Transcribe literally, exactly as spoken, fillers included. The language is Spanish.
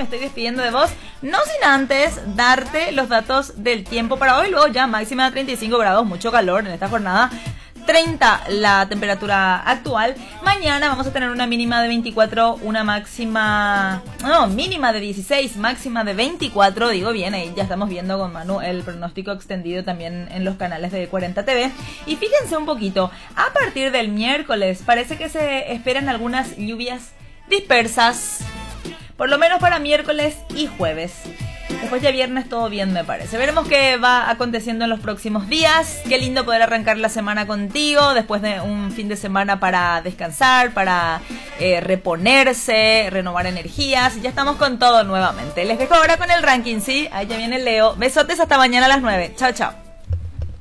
me estoy despidiendo de vos, no sin antes darte los datos del tiempo para hoy. Luego ya máxima de treinta y cinco grados, mucho calor en esta jornada. treinta la temperatura actual. Mañana vamos a tener una mínima de veinticuatro, una máxima, no, mínima de dieciséis, máxima de veinticuatro, digo bien, ahí ya estamos viendo con Manu el pronóstico extendido también en los canales de cuarenta T V. Y fíjense un poquito, a partir del miércoles parece que se esperan algunas lluvias dispersas, por lo menos para miércoles y jueves. Después ya viernes todo bien, me parece. Veremos qué va aconteciendo en los próximos días. Qué lindo poder arrancar la semana contigo después de un fin de semana para descansar, para eh, reponerse, renovar energías. Ya estamos con todo nuevamente. Les dejo ahora con el ranking, ¿sí? Ahí ya viene Leo. Besotes, hasta mañana a las nueve. Chao, chao.